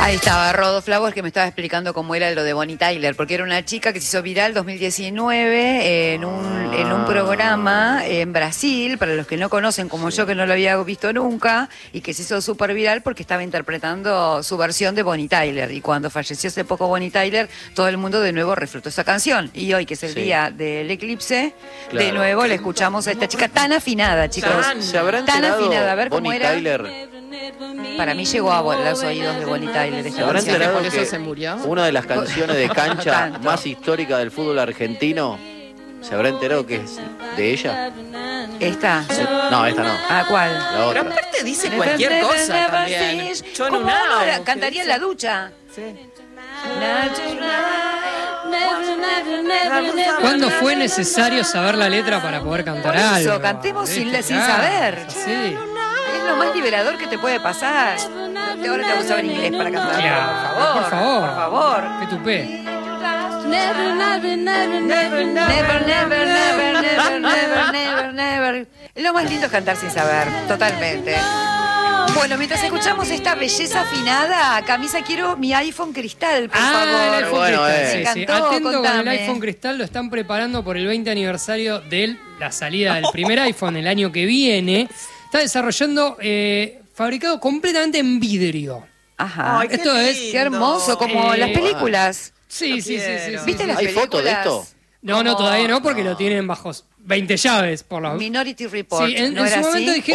Ahí estaba Rodo Flowers, que me estaba explicando cómo era lo de Bonnie Tyler, porque era una chica que se hizo viral 2019 en un programa en Brasil, para los que no conocen, como yo, que no lo había visto nunca, y que se hizo súper viral porque estaba interpretando su versión de Bonnie Tyler. Y cuando falleció hace poco Bonnie Tyler, todo el mundo de nuevo reflotó esa canción. Y hoy, que es el día del eclipse, de nuevo le escuchamos a esta chica tan afinada, chicos. ¿Se habrá Tan enterado afinada, a ver cómo Bonnie era. Tyler? Para mí llegó a los oídos de Bonnie Tyler. ¿Se habrá enterado por eso que se murió? una de las canciones de cancha Tanto. más históricas del fútbol argentino, se habrá enterado que es de ella? ¿Esta? No, esta no. ¿A cuál? La Pero otra. aparte dice cualquier cosa también. Yo en ¿Cómo una no? Cantaría en la ducha. ¿Cuándo fue necesario saber la letra para poder cantar Por eso, algo? cantemos sin Claro, saber. Sí. Es lo más liberador que te puede pasar. Ahora te vas a saber inglés para cantar. Claro, Por favor. por Por favor. Qué tupé. Never, never, never, never, never. Lo más lindo es cantar sin saber, totalmente. Bueno, mientras escuchamos esta belleza afinada, Camisa, quiero mi iPhone cristal, por favor. El iPhone Bueno, Cristal, Me sí, sí. encantó, Atento con el contame. iPhone Cristal, lo están preparando por el 20 aniversario de la salida del primer iPhone el año que viene. Está desarrollando, fabricado completamente en vidrio. Ajá. Ay, Esto es, Qué hermoso, como las películas. Sí, sí, sí, sí, sí. ¿Viste las ¿Hay películas? fotos de esto? No, todavía no, porque lo tienen bajo 20 llaves por la... Minority Report. Sí, en ¿no su era momento así? dijeron